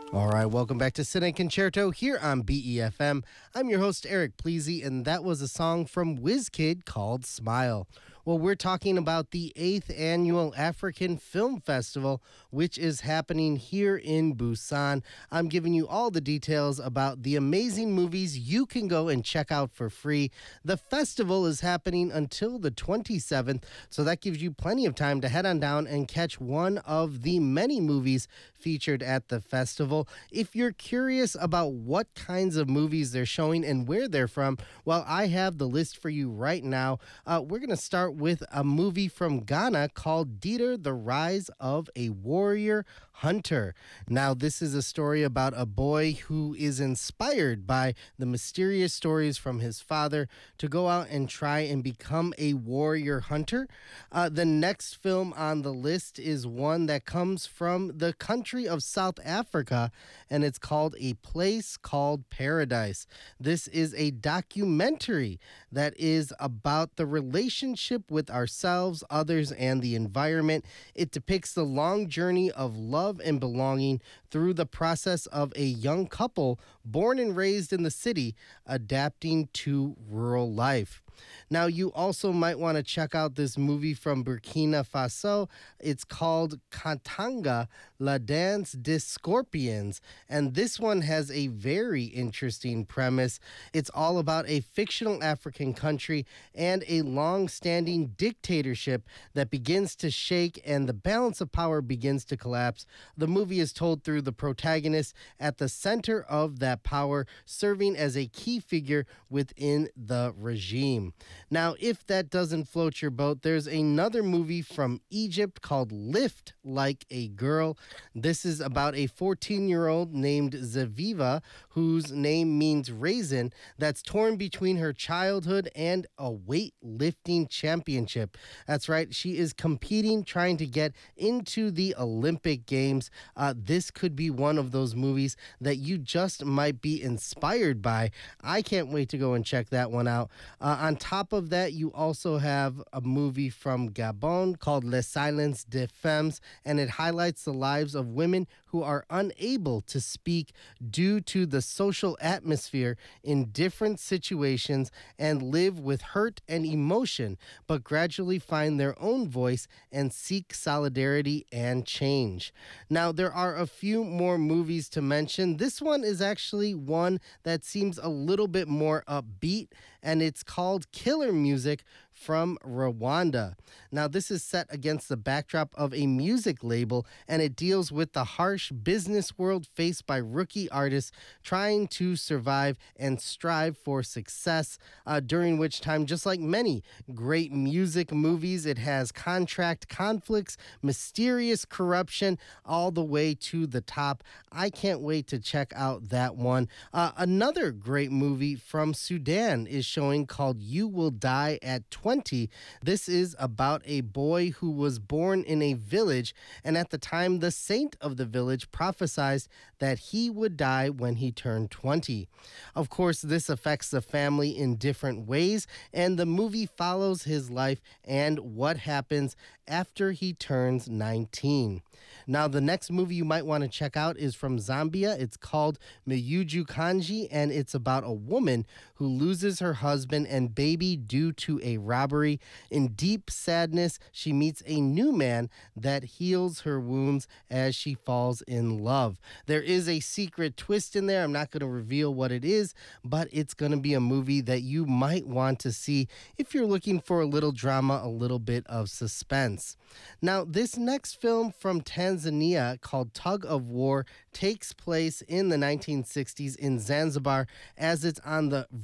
All right, welcome back to Cine Concerto here on BEFM. I'm your host, Eric Pleasy, and that was a song from WizKid called Smile. Well, we're talking about the 8th Annual African Film Festival, which is happening here in Busan. I'm giving you all the details about the amazing movies you can go and check out for free. The festival is happening until the 27th, so that gives you plenty of time to head on down and catch one of the many movies featured at the festival. If you're curious about what kinds of movies they're showing and where they're from, well, I have the list for you right now. We're going to start with a movie from Ghana called Dieter, the Rise of a Warrior Hunter. Now, this is a story about a boy who is inspired by the mysterious stories from his father to go out and try and become a warrior hunter. The next film on the list is one that comes from the country of South Africa, and it's called A Place Called Paradise. This is a documentary that is about the relationship with ourselves, others, and the environment. It depicts the long journey of love and belonging through the process of a young couple born and raised in the city adapting to rural life. Now, you also might want to check out this movie from Burkina Faso. It's called Katanga, La Danse des Scorpions, and this one has a very interesting premise. It's all about a fictional African country and a long-standing dictatorship that begins to shake and the balance of power begins to collapse. The movie is told through the protagonist at the center of that power, serving as a key figure within the regime. Now, if that doesn't float your boat, there's another movie from Egypt called Lift Like a Girl. This is about a 14-year-old named Zaviva, whose name means raisin, that's torn between her childhood and a weightlifting championship. That's right, she is competing, trying to get into the Olympic Games. This could be one of those movies that you just might be inspired by. I can't wait to go and check that one out. On top of that, you also have a movie from Gabon called Les Silences des Femmes, and it highlights the lives of women who are unable to speak due to the social atmosphere in different situations and live with hurt and emotion, but gradually find their own voice and seek solidarity and change. Now, there are a few more movies to mention. This one is actually one that seems a little bit more upbeat, and it's called Killer Music from Rwanda. Now, this is set against the backdrop of a music label, and it deals with the harsh business world faced by rookie artists trying to survive and strive for success, during which time, just like many great music movies, it has contract conflicts, mysterious corruption, all the way to the top. I can't wait to check out that one. Another great movie from Sudan is showing called You Will Die at 20. This is about a boy who was born in a village, and at the time, the saint of the village prophesied that he would die when he turned 20. Of course, this affects the family in different ways, and the movie follows his life and what happens after he turns 19. Now, the next movie you might want to check out is from Zambia. It's called Miyuju Kanji, and it's about a woman who loses her husband and baby due to a robbery. In deep sadness, she meets a new man that heals her wounds as she falls in love. There is a secret twist in there. I'm not going to reveal what it is, but it's going to be a movie that you might want to see if you're looking for a little drama, a little bit of suspense. Now, this next film from Tanzania called Tug of War takes place in the 1960s in Zanzibar, as it's on the